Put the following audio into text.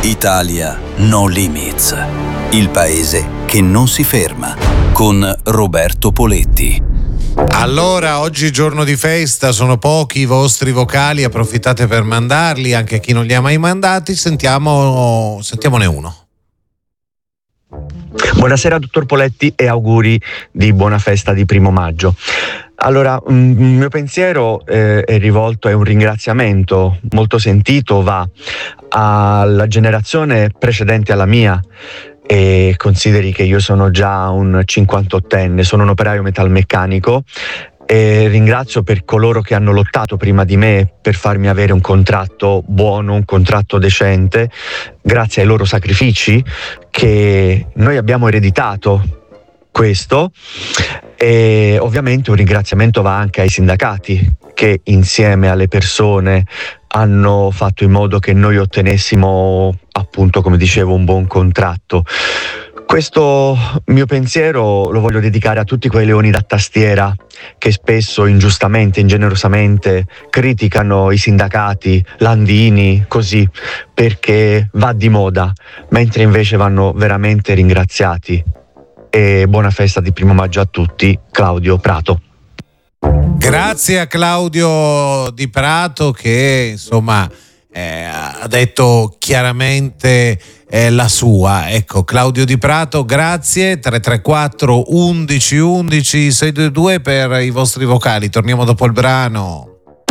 Italia No Limits, il paese che non si ferma, con Roberto Poletti. Allora, oggi giorno di festa, sono pochi i vostri vocali, approfittate per mandarli, anche chi non li ha mai mandati, sentiamone uno. Buonasera dottor Poletti e auguri di buona festa di 1° maggio. Allora, il mio pensiero è rivolto e un ringraziamento molto sentito va alla generazione precedente alla mia, e consideri che io sono già un 58enne, sono un operaio metalmeccanico e ringrazio per coloro che hanno lottato prima di me per farmi avere un contratto buono, un contratto decente, grazie ai loro sacrifici che noi abbiamo ereditato questo. E ovviamente un ringraziamento va anche ai sindacati che insieme alle persone hanno fatto in modo che noi ottenessimo, appunto, come dicevo, un buon contratto. Questo mio pensiero lo voglio dedicare a tutti quei leoni da tastiera che spesso ingiustamente, ingenerosamente criticano i sindacati, Landini, così, perché va di moda, mentre invece vanno veramente ringraziati. E buona festa di 1° maggio a tutti, Claudio Prato. Grazie a Claudio Di Prato che insomma ha detto chiaramente la sua. Ecco, Claudio Di Prato, grazie. 334 11 11 622 per i vostri vocali. Torniamo dopo il brano.